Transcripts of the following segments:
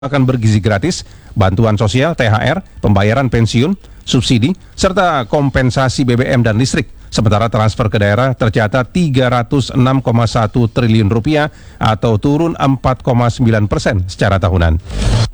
akan bergizi gratis, bantuan sosial, THR, pembayaran pensiun, subsidi, serta kompensasi BBM dan listrik. Sementara transfer ke daerah tercatat 306,1 triliun rupiah atau turun 4,9% secara tahunan.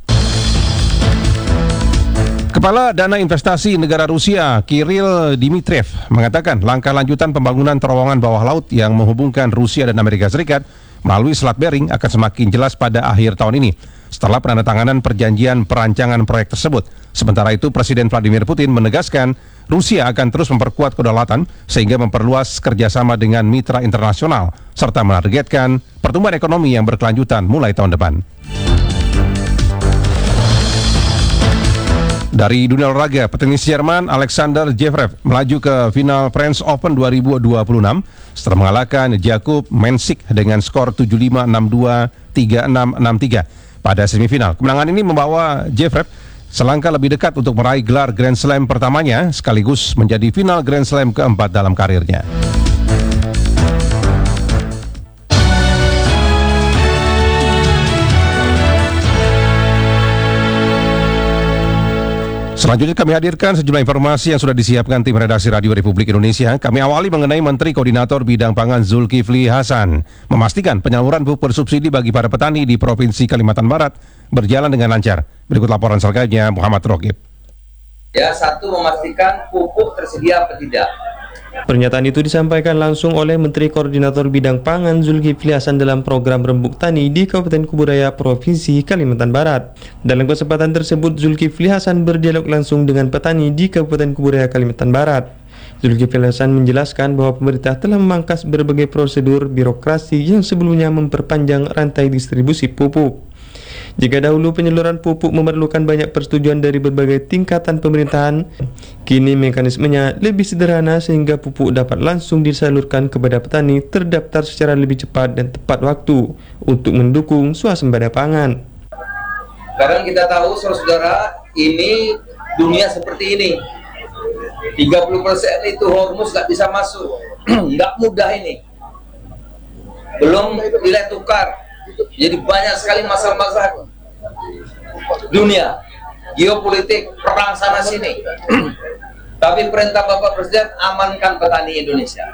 Kepala Dana Investasi Negara Rusia, Kirill Dmitriev, mengatakan langkah lanjutan pembangunan terowongan bawah laut yang menghubungkan Rusia dan Amerika Serikat melalui Selat Bering akan semakin jelas pada akhir tahun ini, setelah penandatanganan perjanjian perancangan proyek tersebut. Sementara itu, Presiden Vladimir Putin menegaskan Rusia akan terus memperkuat kedaulatan sehingga memperluas kerjasama dengan mitra internasional, serta menargetkan pertumbuhan ekonomi yang berkelanjutan mulai tahun depan. Dari dunia olahraga, petenis Jerman Alexander Zverev melaju ke final French Open 2026 setelah mengalahkan Jakub Mensik dengan skor 7-5, 6-2, 3-6, 6-3 pada semifinal. Kemenangan ini membawa Zverev selangkah lebih dekat untuk meraih gelar Grand Slam pertamanya, sekaligus menjadi final Grand Slam keempat dalam karirnya. Selanjutnya kami hadirkan sejumlah informasi yang sudah disiapkan tim redaksi Radio Republik Indonesia. Kami awali mengenai Menteri Koordinator Bidang Pangan Zulkifli Hasan memastikan penyaluran pupuk bersubsidi bagi para petani di Provinsi Kalimantan Barat berjalan dengan lancar. Berikut laporan selengkapnya Muhammad Rokib. Ya, satu, memastikan pupuk tersedia atau tidak. Pernyataan itu disampaikan langsung oleh Menteri Koordinator Bidang Pangan Zulkifli Hasan dalam program Rembuk Tani di Kabupaten Kuburaya, Provinsi Kalimantan Barat. Dalam kesempatan tersebut, Zulkifli Hasan berdialog langsung dengan petani di Kabupaten Kuburaya, Kalimantan Barat. Zulkifli Hasan menjelaskan bahwa pemerintah telah memangkas berbagai prosedur birokrasi yang sebelumnya memperpanjang rantai distribusi pupuk. Jika dahulu penyaluran pupuk memerlukan banyak persetujuan dari berbagai tingkatan pemerintahan, kini mekanismenya lebih sederhana sehingga pupuk dapat langsung disalurkan kepada petani terdaftar secara lebih cepat dan tepat waktu untuk mendukung swasembada pangan. Sekarang kita tahu, saudara, ini dunia seperti ini. 30% itu Hormuz nggak bisa masuk. Nggak mudah ini. Belum nilai tukar. Jadi banyak sekali masalah-masalah dunia, geopolitik, perang sana sini. Tapi perintah Bapak Presiden, amankan petani Indonesia.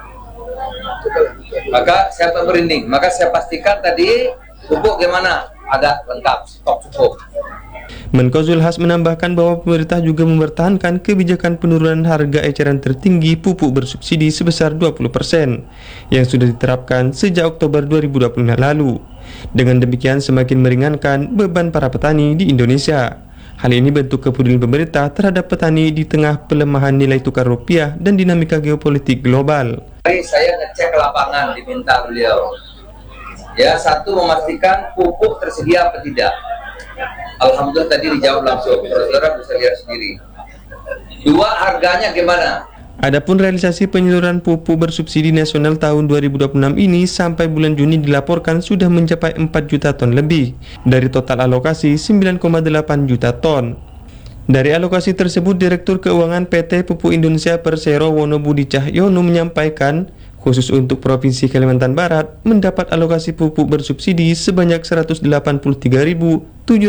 Maka saya berunding, maka saya pastikan tadi pupuk gimana? Ada lengkap, stok cukup. Menko Zulhas menambahkan bahwa pemerintah juga mempertahankan kebijakan penurunan harga eceran tertinggi pupuk bersubsidi sebesar 20% yang sudah diterapkan sejak Oktober 2020 lalu. Dengan demikian semakin meringankan beban para petani di Indonesia. Hal ini bentuk kepedulian pemerintah terhadap petani di tengah pelemahan nilai tukar rupiah dan dinamika geopolitik global. Saya ngecek ke lapangan, diminta beliau. Ya, satu, memastikan pupuk tersedia atau tidak. Alhamdulillah tadi dijawab langsung, saudara bisa lihat sendiri. Dua, harganya gimana? Adapun realisasi penyaluran pupuk bersubsidi nasional tahun 2026 ini sampai bulan Juni dilaporkan sudah mencapai 4 juta ton lebih dari total alokasi 9,8 juta ton. Dari alokasi tersebut, Direktur Keuangan PT Pupuk Indonesia Persero Wono Budi Cahyono menyampaikan khusus untuk Provinsi Kalimantan Barat mendapat alokasi pupuk bersubsidi sebanyak 183.745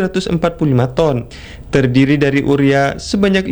ton, terdiri dari urea sebanyak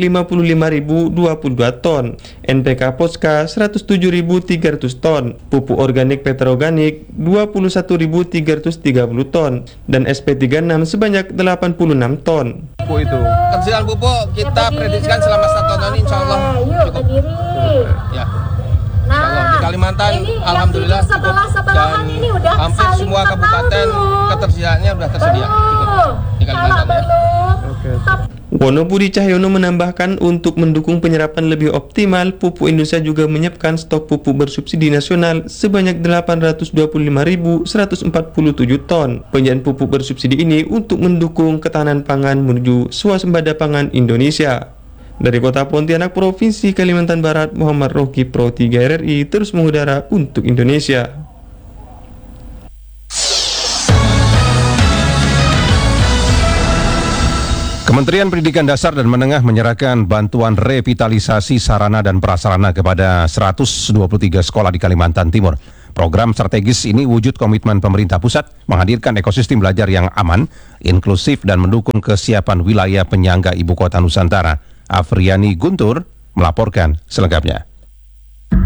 55.022 ton, NPK Poska 107.300 ton, pupuk organik petroorganik 21.330 ton, dan SP36 sebanyak 86 ton. Pupuk itu, ketersediaan pupuk kita prediksikan selama 1 tahun ini insya Allah cukup. Ya. Di Kalimantan ini alhamdulillah cukup, dan ini udah hampir semua kabupaten ketersediaannya sudah tersedia cukup di Kalimantan ya. Wono Budi Cahyono menambahkan untuk mendukung penyerapan lebih optimal, Pupuk Indonesia juga menyiapkan stok pupuk bersubsidi nasional sebanyak 825.147 ton. Penyediaan pupuk bersubsidi ini untuk mendukung ketahanan pangan menuju swasembada pangan Indonesia. Dari Kota Pontianak, Provinsi Kalimantan Barat, Muhammad Roki, Pro 3 RRI, terus mengudara untuk Indonesia. Kementerian Pendidikan Dasar dan Menengah menyerahkan bantuan revitalisasi sarana dan prasarana kepada 123 sekolah di Kalimantan Timur. Program strategis ini wujud komitmen pemerintah pusat menghadirkan ekosistem belajar yang aman, inklusif, dan mendukung kesiapan wilayah penyangga ibu kota Nusantara. Afriani Guntur melaporkan selengkapnya.